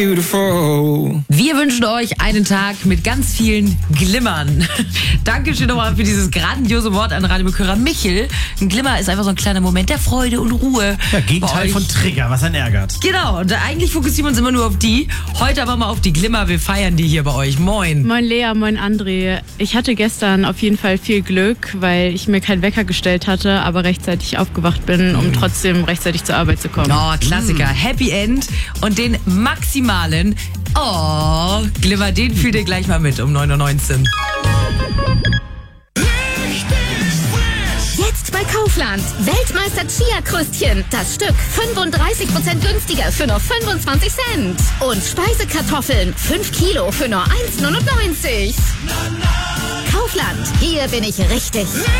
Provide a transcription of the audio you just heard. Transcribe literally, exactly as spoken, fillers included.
Beautiful. Wir wünschen euch einen Tag mit ganz vielen Glimmern. Dankeschön nochmal für dieses grandiose Wort an Radiobekörer Michel. Ein Glimmer ist einfach so ein kleiner Moment der Freude und Ruhe. Ja, Gegenteil von Trigger, was einen ärgert. Genau, und eigentlich fokussieren wir uns immer nur auf die. Heute aber mal auf die Glimmer. Wir feiern die hier bei euch. Moin. Moin Lea, moin André. Ich hatte gestern auf jeden Fall viel Glück, weil ich mir keinen Wecker gestellt hatte, aber rechtzeitig aufgewacht bin, um trotzdem rechtzeitig zur Arbeit zu kommen. Oh, Klassiker. Mm. Happy End. Und den maximalen Oh, Glimmer, den fühlt ihr gleich mal mit um neun Uhr neunzehn. Jetzt bei Kaufland. Weltmeister Chia-Krustchen. Das Stück fünfunddreißig Prozent günstiger für nur fünfundzwanzig Cent. Und Speisekartoffeln fünf Kilo für nur eins Komma neunundneunzig. Kaufland. Hier bin ich richtig.